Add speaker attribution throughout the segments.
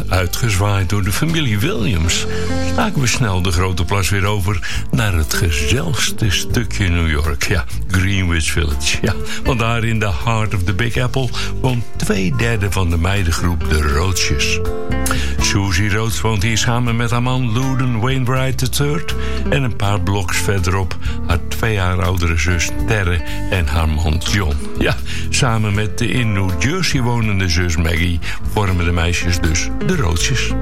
Speaker 1: uitgezwaaid door de familie Williams, staken we snel de Grote Plas weer over naar het gezelligste stukje New York. Ja, Greenwich Village. Ja, want daar in the heart of the Big Apple woont 2/3 van de meidengroep de Rhoodses. Susie Rhodes woont hier samen met haar man Loudon Wainwright III en een paar bloks verderop haar 2 jaar oudere zus Terre en haar man John. Ja, samen met de in New Jersey wonende zus Maggie vormen de meisjes dus de Rhoodses.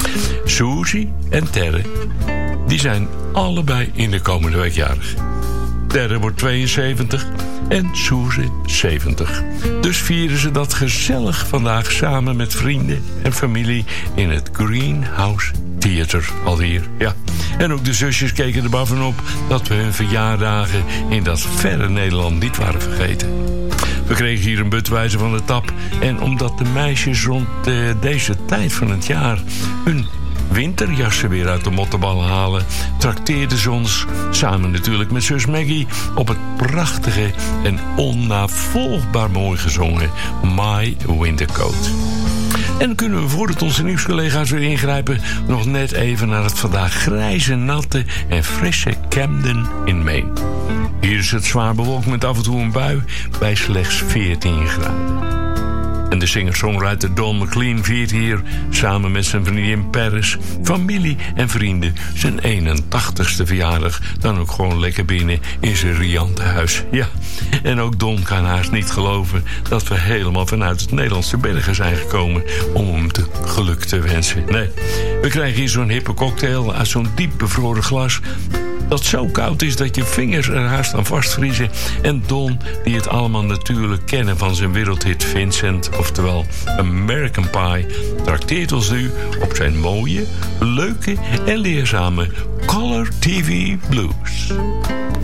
Speaker 1: Susie en Terre, die zijn allebei in de komende week jarig. Terre wordt 72 en Susie 70. Dus vieren ze dat gezellig vandaag samen met vrienden en familie in het Greenhouse Theater alweer. Ja. En ook de zusjes keken er bovenop dat we hun verjaardagen in dat verre Nederland niet waren vergeten. We kregen hier een Budweiser van de tap. En omdat de meisjes rond deze tijd van het jaar hun winterjassen weer uit de mottenballen halen, trakteerden ze ons, samen natuurlijk met zus Maggie, op het prachtige en onnavolgbaar mooi gezongen My Wintercoat. En dan kunnen we, voordat onze nieuwscollega's weer ingrijpen, nog net even naar het vandaag grijze, natte en frisse Camden in Maine. Hier is het zwaar bewolkt met af en toe een bui bij slechts 14 graden. En de singer-songwriter Don McLean viert hier samen met zijn vriendin Paris, familie en vrienden zijn 81ste verjaardag. Dan ook gewoon lekker binnen in zijn riante huis. Ja, en ook Don kan haast niet geloven dat we helemaal vanuit het Nederlandse bergen zijn gekomen om hem geluk te wensen. Nee, we krijgen hier zo'n hippe cocktail uit zo'n diep bevroren glas dat zo koud is dat je vingers er haast aan vastvriezen. En Don, die het allemaal natuurlijk kennen van zijn wereldhit Vincent, oftewel American Pie, trakteert ons nu op zijn mooie, leuke en leerzame Color TV Blues.